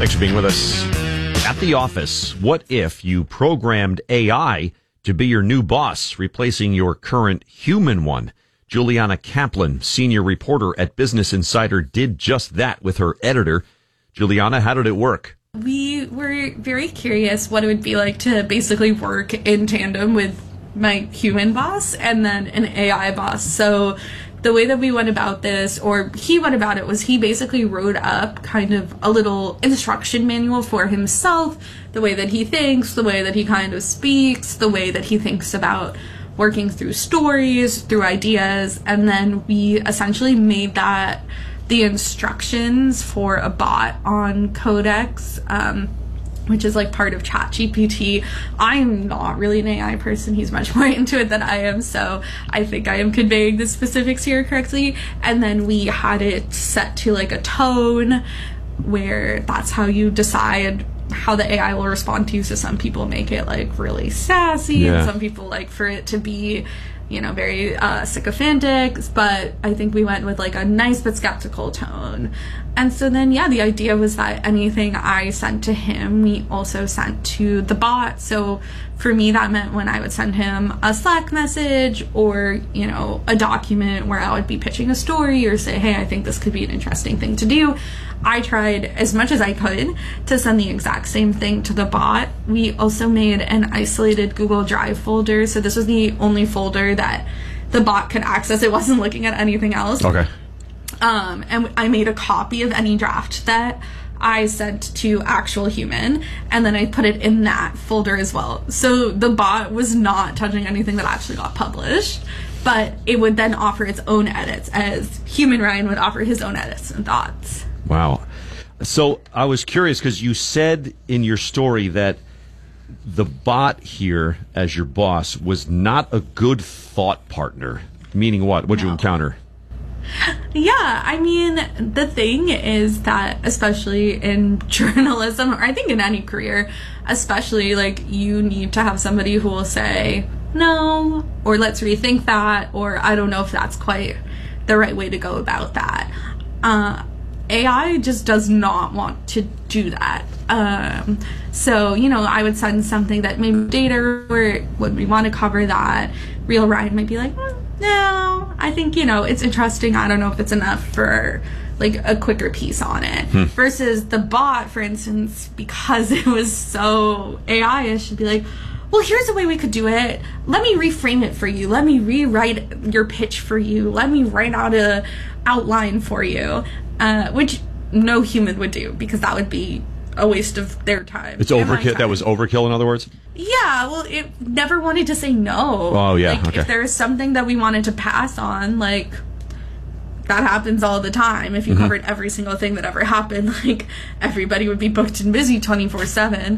Thanks for being with us. At the office, what if you programmed AI to be your new boss, replacing your current human one? Juliana Kaplan, senior reporter at Business Insider, did just that with her editor. Juliana, how did it work? We were very curious what it would be like to basically work in tandem with my human boss and then an AI boss. So the way that we went about this, or he went about it, was he basically wrote up kind of a little instruction manual for himself, the way that he thinks, the way that he kind of speaks, the way that he thinks about working through stories, through ideas, and then we essentially made that the instructions for a bot on Codex, which is like part of ChatGPT. I'm not really an AI person. He's much more into it than I am, so I think I am conveying the specifics here correctly. And then we had it set to like a tone where that's how you decide how the AI will respond to you. So some people make it like really sassy, and some people like for it to be, you know, very sycophantic, but I think we went with like a nice but skeptical tone. And so then, the idea was that anything I sent to him, we also sent to the bot. So for me, that meant when I would send him a Slack message or, you know, a document where I would be pitching a story or say, hey, I think this could be an interesting thing to do, I tried as much as I could to send the exact same thing to the bot. We also made an isolated Google Drive folder. So this was the only folder that the bot could access. It wasn't looking at anything else. Okay. And I made a copy of any draft that I sent to actual human, and then I put it in that folder as well. So the bot was not touching anything that actually got published, but it would then offer its own edits as human Ryan would offer his own edits and thoughts. Wow. So I was curious because you said in your story that the bot here as your boss was not a good thought partner. Meaning what? What'd you encounter? Yeah, I mean, the thing is that, especially in journalism, or I think in any career, especially, like, you need to have somebody who will say, no, or let's rethink that, or I don't know if that's quite the right way to go about that. AI just does not want to do that. So, you know, I would send something that maybe data, or when we want to cover that, real Ryan might be like, no, I think, you know, it's interesting. I don't know if it's enough for like a quicker piece on it. Versus the bot, for instance, because it was so AI-ish, should be like, well, here's a way we could do it. Let me reframe it for you. Let me rewrite your pitch for you. Let me write out a outline for you, which no human would do, because that would be a waste of their time. It's overkill. That was overkill, in other words? Yeah, well, it never wanted to say no. Oh, yeah, like, okay. If there was something that we wanted to pass on, like, that happens all the time. If you covered every single thing that ever happened, like, everybody would be booked and busy 24/7.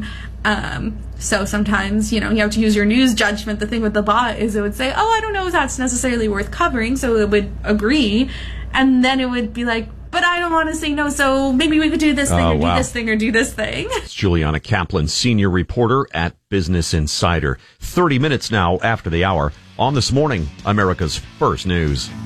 So sometimes, you know, you have to use your news judgment. The thing with the bot is it would say, oh, I don't know if that's necessarily worth covering, so it would agree. And then it would be like, but I don't want to say no, so maybe we could do this thing, or do this thing, or do this thing. It's Juliana Kaplan, senior reporter at Business Insider. 30 minutes now after the hour on This Morning, America's First News.